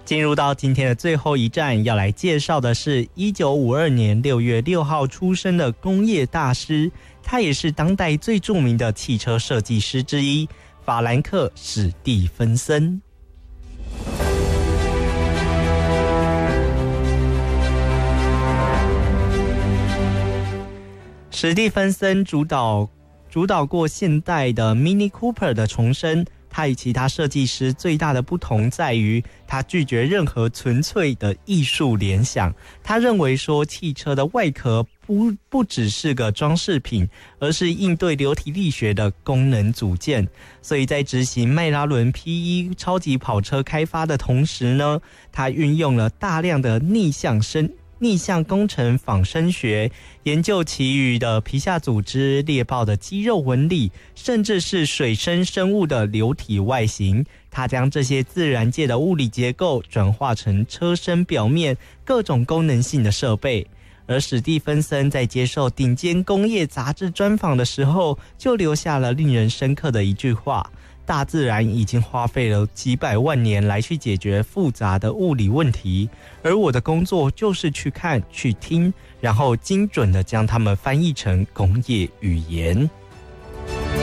进入到今天的最后一站，要来介绍的是1952年6月6号出生的工业大师，他也是当代最著名的汽车设计师之一，法兰克·史蒂芬森。史蒂芬森主导过现代的 Mini Cooper 的重生。他与其他设计师最大的不同在于，他拒绝任何纯粹的艺术联想。他认为说，汽车的外壳不只是个装饰品，而是应对流体力学的功能组件。所以在执行迈拉伦 P1 超级跑车开发的同时呢，他运用了大量的逆向工程仿生学，研究其余的皮下组织、猎豹的肌肉纹理，甚至是水生生物的流体外形。他将这些自然界的物理结构转化成车身表面各种功能性的设备。而史蒂芬森在接受顶尖工业杂志专访的时候，就留下了令人深刻的一句话：大自然已经花费了几百万年来去解决复杂的物理问题，而我的工作就是去看、去听，然后精准地将它们翻译成工业语言。